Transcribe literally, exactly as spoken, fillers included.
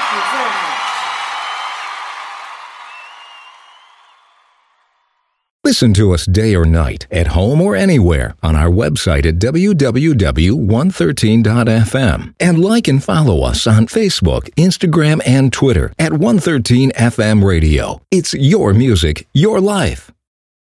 you very much. Listen to us day or night, at home or anywhere, on our website at w w w dot one thirteen dot f m. And like and follow us on Facebook, Instagram, and Twitter at one thirteen F M Radio. It's your music, your life.